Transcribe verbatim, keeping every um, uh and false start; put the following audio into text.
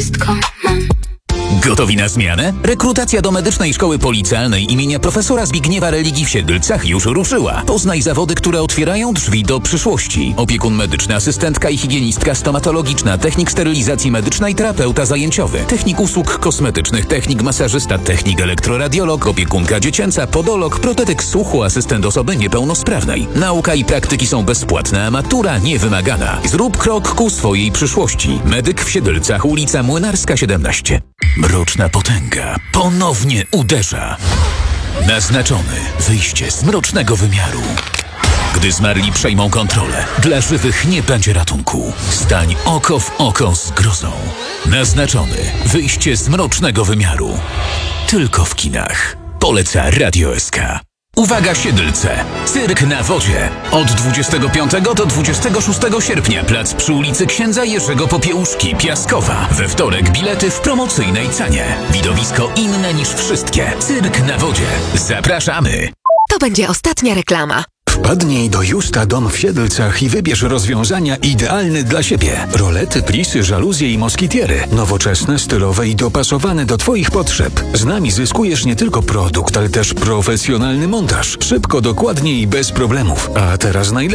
wszystko mam. Gotowi na zmianę? Rekrutacja do Medycznej Szkoły Policealnej imienia profesora Zbigniewa Religii w Siedlcach już ruszyła. Poznaj zawody, które otwierają drzwi do przyszłości. Opiekun medyczny, asystentka i higienistka stomatologiczna, technik sterylizacji medycznej, terapeuta zajęciowy, technik usług kosmetycznych, technik masażysta, technik elektroradiolog, opiekunka dziecięca, podolog, protetyk słuchu, asystent osoby niepełnosprawnej. Nauka i praktyki są bezpłatne, a matura niewymagana. Zrób krok ku swojej przyszłości. Medyk w Siedlcach, ulica Młynarska siedemnaście. Mroczna potęga ponownie uderza. Naznaczony wyjście z mrocznego wymiaru. Gdy zmarli przejmą kontrolę, dla żywych nie będzie ratunku. Stań oko w oko z grozą. Naznaczony wyjście z mrocznego wymiaru. Tylko w kinach. Poleca Radio S K. Uwaga Siedlce! Cyrk na wodzie. Od dwudziestego piątego do dwudziestego szóstego sierpnia plac przy ulicy Księdza Jerzego Popiełuszki, Piaskowa. We wtorek bilety w promocyjnej cenie. Widowisko inne niż wszystkie. Cyrk na wodzie. Zapraszamy! To będzie ostatnia reklama. Wpadnij do Justa Dom w Siedlcach i wybierz rozwiązania idealne dla siebie. Rolety, plisy, żaluzje i moskitiery. Nowoczesne, stylowe i dopasowane do Twoich potrzeb. Z nami zyskujesz nie tylko produkt, ale też profesjonalny montaż. Szybko, dokładnie i bez problemów. A teraz najlepiej.